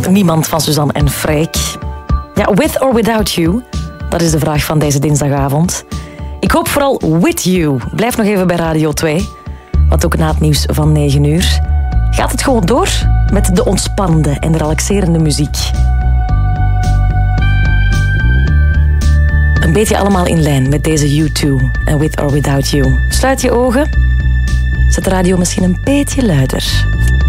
niemand van Suzanne en Freek. Ja, with or without you? Dat is de vraag van deze dinsdagavond. Ik hoop vooral with you. Blijf nog even bij Radio 2. Want ook na het nieuws van 9 uur gaat het gewoon door met de ontspannende en relaxerende muziek. Een beetje allemaal in lijn met deze U2 en With or Without You. Sluit je ogen. Zet de radio misschien een beetje luider.